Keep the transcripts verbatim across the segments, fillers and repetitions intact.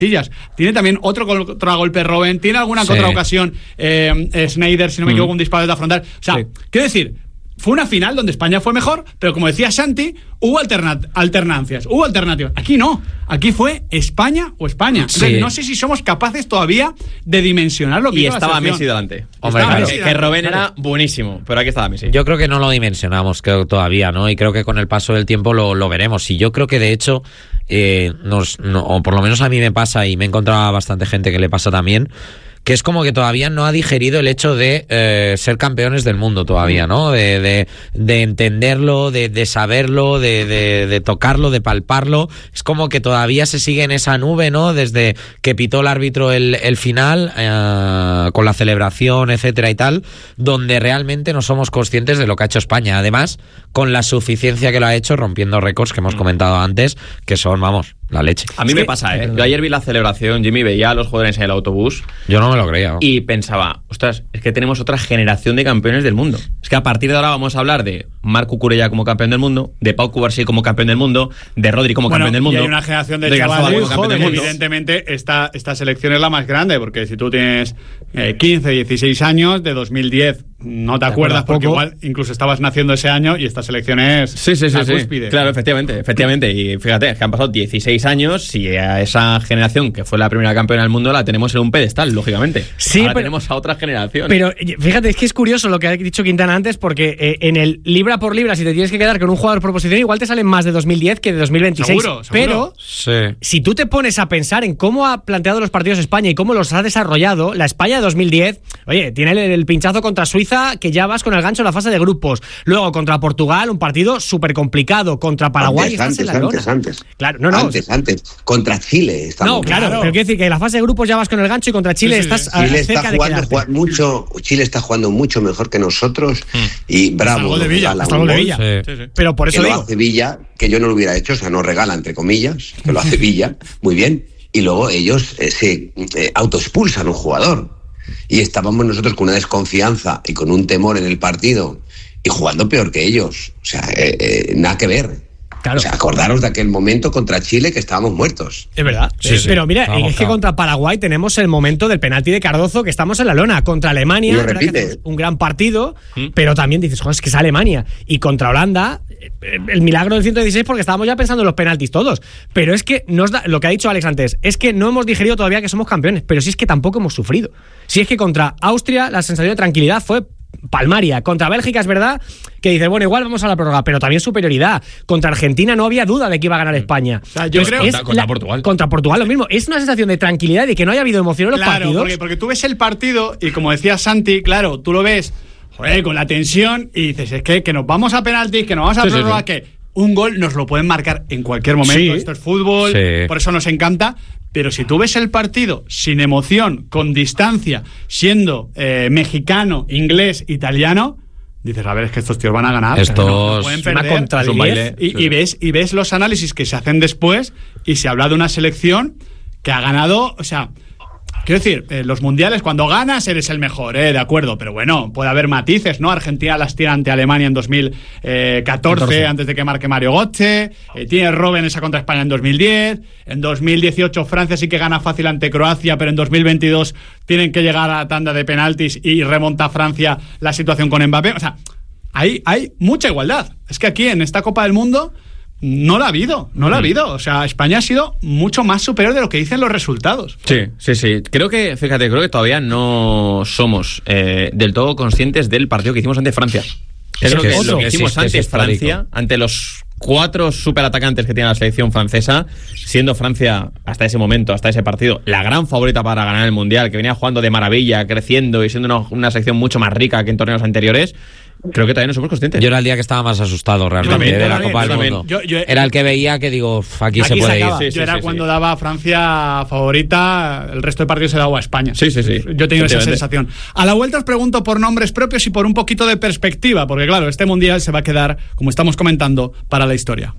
Tiene también otro contragolpe Robben, tiene alguna sí. contraocasión eh, Sneijder, si no me mm. equivoco, un disparo de frontal. O sea, sí. quiero decir, fue una final donde España fue mejor, pero como decía Santi, hubo alternat- alternancias, hubo alternativas. Aquí no, aquí fue España o España. Sí. Entonces, no sé si somos capaces todavía de dimensionar lo que y estaba Messi delante. Hombre, estaba claro. Messi, que Robben era buenísimo, pero aquí estaba Messi. Yo creo que no lo dimensionamos, creo todavía, ¿no? Y creo que con el paso del tiempo lo, lo veremos. Y yo creo que de hecho, eh, nos, no, o por lo menos a mí me pasa, y me he encontrado a bastante gente que le pasa también, que es como que todavía no ha digerido el hecho de eh, ser campeones del mundo todavía, ¿no? De, de, de entenderlo, de, de saberlo, de, de, de tocarlo, de palparlo. Es como que todavía se sigue en esa nube, ¿no? Desde que pitó el árbitro el, el final, eh, con la celebración, etcétera y tal, donde realmente no somos conscientes de lo que ha hecho España. Además, con la suficiencia que lo ha hecho, rompiendo récords que hemos comentado antes, que son, vamos, la leche. A mí es me que, pasa, ¿eh? Yo ayer vi la celebración, Jimmy, veía a los jugadores en el autobús. Yo no me lo creía, ¿no? Y pensaba, ostras, es que tenemos otra generación de campeones del mundo. Es que a partir de ahora vamos a hablar de Marc Cucurella como campeón del mundo, de Pau Cubarsí como campeón del mundo, de Rodri como bueno, campeón del mundo. Y hay una generación de, de chavales muy jóvenes. Evidentemente, esta, esta selección es la más grande, porque si tú tienes eh, quince, dieciséis años, de dos mil diez no te, ¿Te acuerdas porque poco? Igual incluso estabas naciendo ese año y esta selección es sí, sí, sí, la sí. cúspide. Claro, efectivamente, efectivamente. Y fíjate, es que han pasado dieciséis años y a esa generación que fue la primera campeona del mundo la tenemos en un pedestal, lógicamente. Sí, ahora pero, tenemos a otra generación. Pero fíjate, es que es curioso lo que ha dicho Quintana antes, porque eh, en el libra por libra, si te tienes que quedar con un jugador por posición, igual te salen más de dos mil diez que de dos mil veintiséis. Seguro, seguro. Pero sí. si tú te pones a pensar en cómo ha planteado los partidos España y cómo los ha desarrollado, la España de dos mil diez, oye, tiene el, el pinchazo contra Suiza, que ya vas con el gancho en la fase de grupos. Luego contra Portugal, un partido súper complicado. Contra Paraguay, antes, estás en la antes, lona. antes, claro, no, no. Antes, antes. Contra Chile estamos. No, claro, claro, pero quiero decir que en la fase de grupos ya vas con el gancho y contra Chile sí, sí, estás Chile a, cerca está jugando, de juega mucho, Chile está jugando mucho mejor que nosotros mm. y bravo. Hasta el gol de Villa. Hasta el gol de Villa. Sí. Sí, sí. Pero por eso que digo. Lo hace Villa, que yo no lo hubiera hecho, o sea, no regala, entre comillas, que lo hace Villa, muy bien. Y luego ellos eh, se eh, autoexpulsan un jugador. Y estábamos nosotros con una desconfianza y con un temor en el partido y jugando peor que ellos. O sea, eh, eh, nada que ver. Claro. O sea, acordaros de aquel momento contra Chile que estábamos muertos. Es verdad. Sí, sí. Pero mira, Vamos, es que claro. contra Paraguay tenemos el momento del penalti de Cardozo, que estamos en la lona. Contra Alemania, lo repite. un gran partido, ¿Mm? pero también dices, joder, es que es Alemania. Y contra Holanda, el milagro del ciento dieciséis, porque estábamos ya pensando en los penaltis todos. Pero es que nos da, lo que ha dicho Alex antes, es que no hemos digerido todavía que somos campeones, pero sí es que tampoco hemos sufrido. Si es que contra Austria la sensación de tranquilidad fue palmaria. Contra Bélgica es verdad que dices, bueno, igual vamos a la prórroga, pero también superioridad. Contra Argentina no había duda de que iba a ganar España. O sea, yo creo contra, contra Portugal. Contra Portugal lo mismo. Es una sensación de tranquilidad y que no haya habido emoción en los claro, partidos. Porque, porque tú ves el partido y como decía Santi, claro, tú lo ves, joder, con la tensión y dices, es que, que nos vamos a penaltis, que nos vamos a sí, prórroga, sí, sí. que un gol nos lo pueden marcar en cualquier momento. Sí. Esto es fútbol, Sí. por eso nos encanta. Pero si tú ves el partido sin emoción, con distancia, siendo eh, mexicano, inglés, italiano, dices, a ver, es que estos tíos van a ganar. Estos no, no pueden una perder. contra Es un baile. Y, Sí. y, ves, y ves los análisis que se hacen después y se habla de una selección que ha ganado, o sea, quiero decir, eh, los mundiales cuando ganas eres el mejor, eh, de acuerdo, pero bueno, puede haber matices, ¿no? Argentina las tira ante Alemania en dos mil catorce, antes de que marque Mario Götze, eh, tiene Robben esa contra España en dos mil diez, en dos mil dieciocho Francia sí que gana fácil ante Croacia, pero en dos mil veintidós tienen que llegar a la tanda de penaltis y remonta Francia la situación con Mbappé, o sea, hay, hay mucha igualdad, es que aquí en esta Copa del Mundo no la ha habido, no la ha habido. O sea, España ha sido mucho más superior de lo que dicen los resultados. Sí, sí, sí. Creo que, fíjate, creo que todavía no somos eh, del todo conscientes del partido que hicimos ante Francia. Es Creo que que es lo que que hicimos existe, ante es histórico. Francia, ante los cuatro superatacantes que tiene la selección francesa, siendo Francia, hasta ese momento, hasta ese partido, la gran favorita para ganar el Mundial, que venía jugando de maravilla, creciendo y siendo una, una selección mucho más rica que en torneos anteriores. Creo que todavía no somos conscientes. Yo era el día que estaba más asustado realmente también, de la también, Copa del también. Mundo. Yo- yo- Era el que veía que digo, "Uf, aquí, Aquí se puede ir". acaba. Sí, Yo sí, era sí, cuando sí. daba a Francia favorita, el resto de partidos se daba a España. Sí, sí, sí. Yo he tenido esa Efectivamente. sensación. A la vuelta os pregunto por nombres propios y por un poquito de perspectiva, porque claro, este mundial se va a quedar, como estamos comentando, para la historia.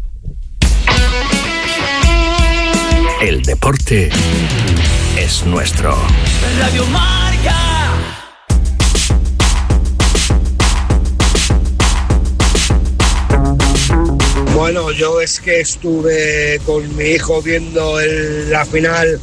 El deporte es nuestro. Radio Marca. Bueno, yo es que estuve con mi hijo viendo el- la final